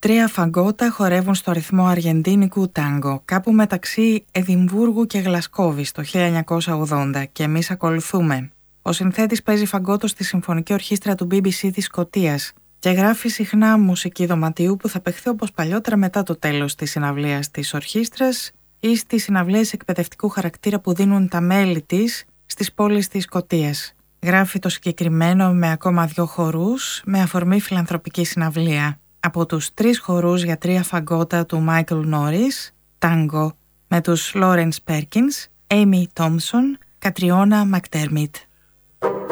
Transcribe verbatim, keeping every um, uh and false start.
Τρία φαγκότα χορεύουν στο ρυθμό αργεντίνικου τάγκο, κάπου μεταξύ Εδιμβούργου και Γλασκόβης το χίλια εννιακόσια ογδόντα, και εμείς ακολουθούμε. Ο συνθέτης παίζει φαγκότο στη Συμφωνική Ορχήστρα του μπι μπι σι της Σκωτίας και γράφει συχνά μουσική δωματίου που θα παιχθεί όπως παλιότερα μετά το τέλος της συναυλίας της ορχήστρας ή στις συναυλίες εκπαιδευτικού χαρακτήρα που δίνουν τα μέλη της στις πόλεις της Σκωτίας. Γράφει το συγκεκριμένο με ακόμα δύο χορούς με αφορμή φιλανθρωπική συναυλία. Από τους τρεις χορούς για τρία φαγκότα του Μάικλ Νόρις, τάγκο, με τους Λόρενς Πέρκινς, Έιμι Τόμσον, Κατριώνα Μακτέρμιτ.